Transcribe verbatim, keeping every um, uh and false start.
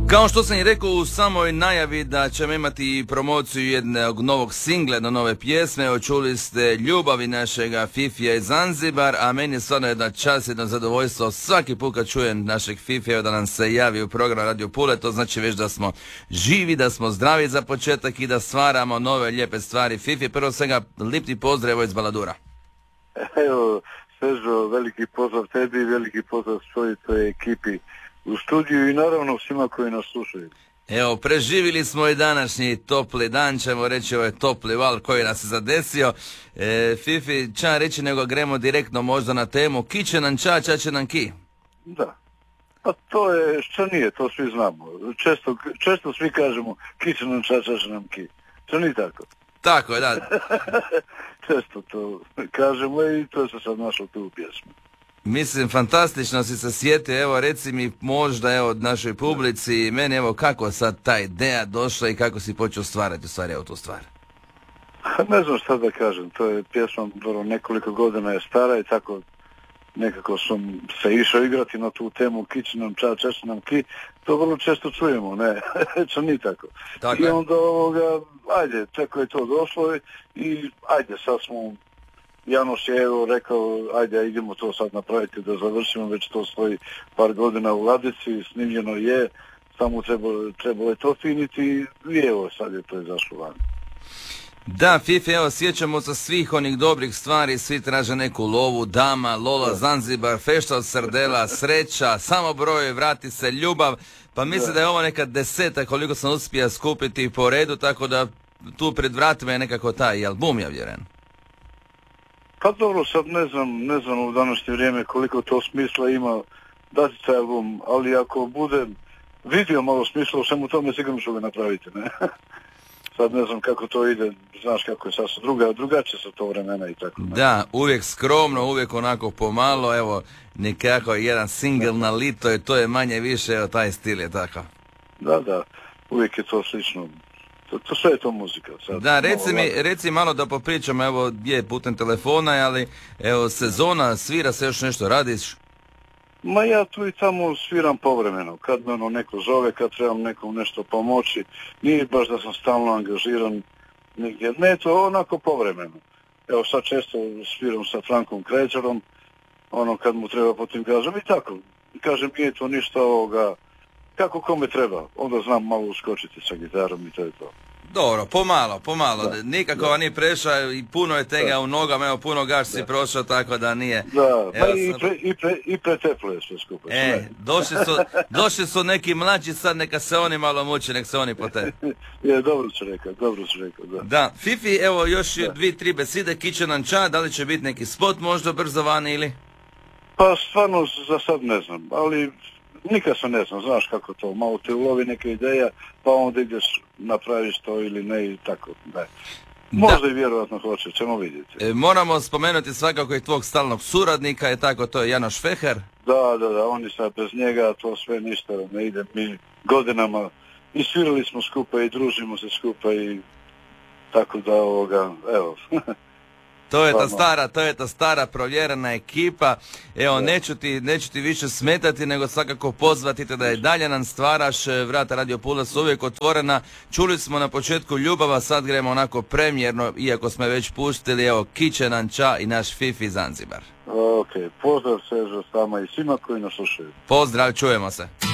Kao što sam i rekao u samoj najavi da ćemo imati promociju jednog novog singla, jedne nove pjesme, evo čuli ste Ljubavi našega Fifija iz Zanzibar, a meni je stvarno jedna čast, jedno zadovoljstvo svaki put kad čujem našeg Fifija da nam se javi u program Radio Pule, to znači već da smo živi, da smo zdravi za početak i da stvaramo nove lijepe stvari. Fifi, prvo svega lipti pozdrav iz Baladura. Evo, Sežo, veliki pozdrav tebi, veliki pozdrav svojoj tvojoj ekipi u studiju i naravno svima koji nas slušaju. Evo, preživili smo i današnji topli dan, ćemo reći ovaj topli val koji nas je zadesio. E, Fifi, ča reći nego gremo direktno možda na temu ki će nam ča, ča će nam ki. Da, pa to je, što nije, to svi znamo. Često, često svi kažemo ki će nam ča, ča će nam ki. Što nije tako? Tako je, da. Često to kažemo i to se sad našlo tu u pjesmu. Mislim, fantastično si se sjetio, evo reci mi možda evo našoj publici i meni evo kako sad ta ideja došla i kako si počeo stvarati u stvari evo tu stvar. Ne znam šta da kažem, to je pjesma dobro, nekoliko godina je stara i tako nekako sam se išao igrati na tu temu ki će nam ča, ča će nam ki, to vrlo često čujemo, ne, što nije tako. Tako I je. onda ovoga, ajde, tako je to došlo i ajde, sad smo Janos je evo rekao, ajde idemo to sad napraviti da završimo, već to stoji par godina u ladici, snimljeno je, samo trebalo, trebalo je to finiti i evo sad je to izašlo van. Da, Fifi, evo sjećamo se svih onih dobrih stvari, svi traže neku lovu, dama, Lola, Zanzibar, fešta od srdela, sreća, samo broj, vrati se, ljubav, pa mislim da, da je ovo neka deseta koliko sam uspio skupiti po redu, tako da tu pred vratima je nekako taj album, ja vjerujem. Pa dobro, sad ne znam, ne znam u današnje vrijeme koliko to smisla ima dati taj album, ali ako budem vidio malo smisla u svemu tome, sigurno ću ga napraviti, ne? Sad ne znam kako to ide, znaš kako je sasvim druga, drugačije su to vremena i tako. Ne? Da, uvijek skromno, uvijek onako pomalo, evo, nekako jedan single na lito i to je manje više, evo, taj stil je tako. Da, da, uvijek je to slično. To, to sve je to muzika. Sad, da, reci mi, reci malo da popričam, evo, je putem telefona, ali, evo, sezona, svira se još nešto, radiš? Ma ja tu i tamo sviram povremeno, kad me ono neko zove, kad trebam nekom nešto pomoći, nije baš da sam stalno angažiran nigdje, ne, to onako povremeno. Evo sad često sviram sa Frankom Kređarom, ono kad mu treba po tim gažem i tako. Kažem, nije to ništa ovoga, kako kome treba, onda znam malo uskočiti sa gitarom i to je to. Dobro, pomalo, pomalo, da, nikako da. Nije prešao i puno je tega da. U nogama, evo puno gaš si prošao, tako da nije. Da, evo, i, sam... pre, i, pre, i preteplo je sve skupa. E, došli su, došli su neki mlađi sad, neka se oni malo muče, nek se oni pote. Je, dobro ću rekao, dobro ću rekao, da. Da, Fifi, evo još da. dvi, tri beside, ki će nam ča, da li će biti neki spot možda brzo vani ili? Pa stvarno za sad ne znam, ali nikad se ne znam, znaš kako to, malo te ulovi neka ideja, pa onda ideš napraviš to ili ne i tako, ne. Možda da. I vjerojatno hoće, ćemo vidjeti. E, moramo spomenuti svakako i tvog stalnog suradnika, je tako, to je Janoš Feher. Da, da, da, oni sad bez njega, to sve ništa ne ide, mi godinama i svirali smo skupa i družimo se skupa i tako da ovoga, evo. To je ta stara, to je ta stara provjerena ekipa. Evo, neću ti, neću ti više smetati, nego svakako pozvati te da je dalje nam stvaraš. Vrata Radio Pula su uvijek otvorena. Čuli smo na početku Ljubava, sad gremo onako premjerno, iako smo već pustili, evo, ki će nam ča i naš Fifi Zanzibar. Ok, pozdrav Sežo s vama i svima koji nas slušaju. Pozdrav, čujemo se.